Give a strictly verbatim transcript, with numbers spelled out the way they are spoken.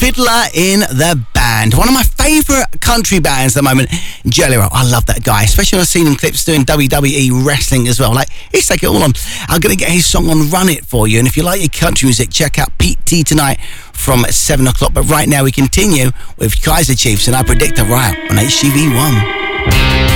Fiddler in the Band. One of my favourite country bands at the moment, Jelly Roll. I love that guy, especially when I've seen him clips doing W W E wrestling as well. Like, he's taking it all on. I'm going to get his song on Run It for you. And if you like your country music, check out Pete T tonight from seven o'clock. But right now we continue with Kaiser Chiefs and I Predict a Riot on H T V one.